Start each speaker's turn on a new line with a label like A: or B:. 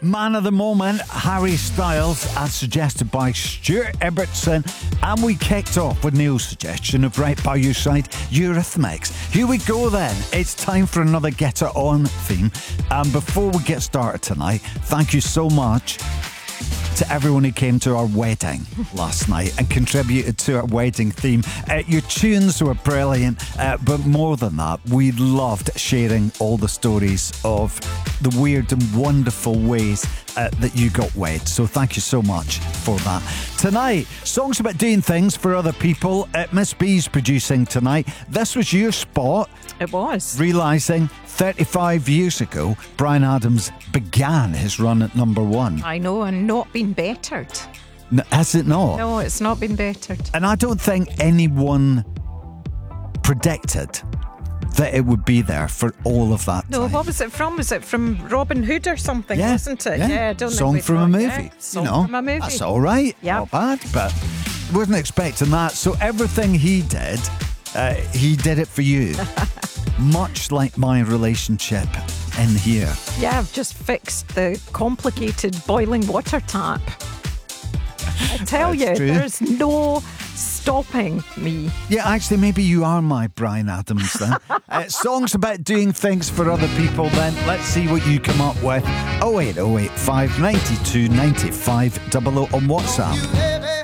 A: Man of the moment, Harry Styles, as suggested by Stuart Ibbotson. And we kicked off with Neil's suggestion of Right By Your Side, Eurythmics. Here we go then. It's time for another Get It On theme. And before we get started tonight, thank you so much to everyone who came to our wedding last night and contributed to our wedding theme. Your tunes were brilliant, but more than that, we loved sharing all the stories of the weird and wonderful ways that you got wed. So thank you so much for that. Tonight, songs about doing things for other people. Miss B's producing tonight. This was your spot.
B: It was.
A: Realising 35 years ago, Bryan Adams began his run at number one.
B: I know, and not been bettered.
A: Has it not?
B: No, it's not been bettered.
A: And I don't think anyone predicted that it would be there for all of that
B: No,
A: time.
B: what was it from? Was it from Robin Hood or something,
A: Yeah,
B: wasn't it?
A: yeah.
B: I don't
A: Song
B: think
A: from a movie.
B: Song from a movie.
A: That's all right.
B: Yeah.
A: Not bad, but wasn't expecting that. So everything he did it for you. Much like my relationship in here.
B: Yeah, I've just fixed the complicated boiling water tap. I tell you,
A: That's true.
B: there's no stopping me.
A: Yeah, actually, maybe you are my Bryan Adams then. Songs about doing things for other people then. Let's see what you come up with. 08085 92 95 00 on WhatsApp.